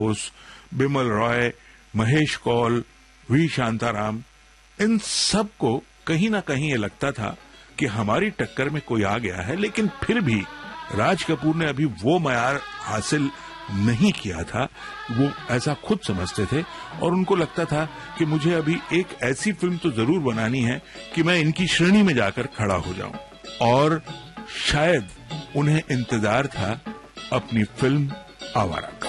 Bose, Bimal Roy, Mahesh Kaul, we Shantaram, इन सब को कहीं ना कहीं ये लगता था कि हमारी टक्कर में कोई आ गया है, लेकिन फिर भी राज कपूर ने अभी वो मयार हासिल नहीं किया था, वो ऐसा खुद समझते थे और उनको लगता था कि मुझे अभी एक ऐसी फिल्म तो जरूर बनानी है कि मैं इनकी श्रेणी में जाकर खड़ा हो जाऊं। और शायद उन्हें इंतजार था अपनी फिल्म आवारा।